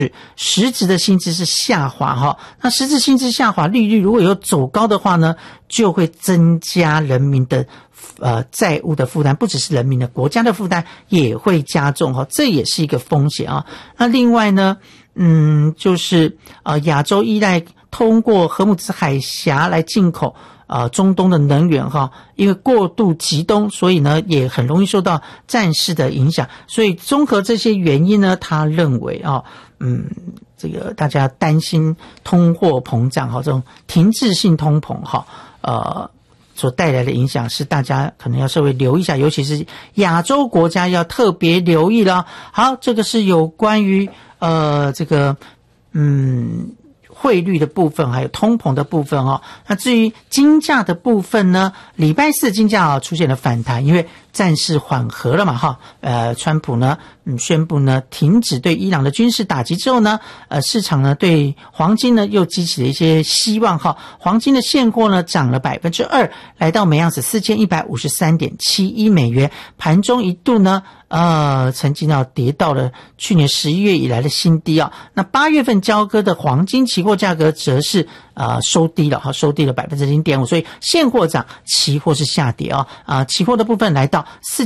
实质的薪资是下滑哈，那实质薪资下滑，利率如果有走高的话呢，就会增加人民的债务的负担，不只是人民的，国家的负担也会加重哈，这也是一个风险啊。那另外呢，就是亚洲依赖通过荷姆兹海峡来进口中东的能源哈，因为过度集中，所以呢也很容易受到战事的影响。所以综合这些原因呢，他认为这个大家担心通货膨胀哈，这种停滞性通膨哈，所带来的影响是大家可能要稍微留意一下，尤其是亚洲国家要特别留意了。好，这个是有关于这个汇率的部分还有通膨的部分哦。那至于金价的部分呢，礼拜四金价出现了反弹，因为战事缓和了嘛哈。川普呢宣布呢停止对伊朗的军事打击之后呢，市场呢对黄金呢又激起了一些希望哈。黄金的现货呢涨了 2%， 来到每盎司 4153.71 美元，盘中一度呢曾经跌到了去年11月以来的新低啊。那8月份交割的黄金期货价格则是收低了哈，收低了 0.5%， 所以现货涨，期货是下跌啊。期货的部分来到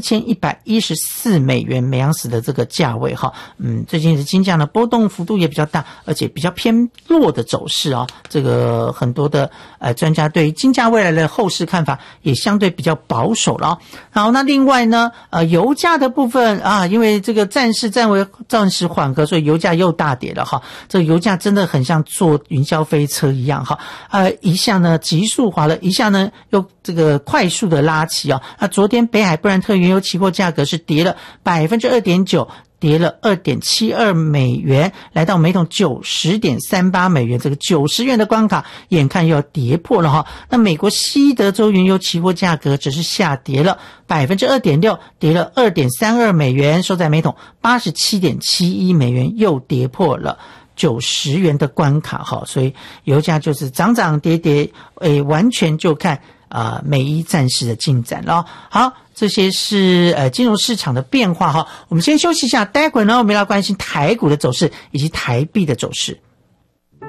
4114美元每盎司的这个价位哈。最近的金价呢波动幅度也比较大，而且比较偏弱的走势啊。这个很多的专家对于金价未来的后市看法也相对比较保守了。好，那另外呢油价的部分因为这个战事暂时缓和，所以油价又大跌了哈。这个油价真的很像坐云霄飞车一样哈，一下呢急速滑了，一下呢又这个快速的拉起啊。那昨天北海布兰特原油期货价格是跌了 2.9%， 跌了 2.72 美元，来到每桶 90.38 美元，这个90元的关卡眼看又要跌破了哈。那美国西德州原油期货价格只是下跌了 2.6%， 跌了 2.32 美元，收在每桶 87.71 美元，又跌破了90元的关卡哈。所以油价就是涨涨跌跌，完全就看美伊战事的进展了。好，这些是金融市场的变化哈。我们先休息一下，待会儿呢我们要关心台股的走势以及台币的走势。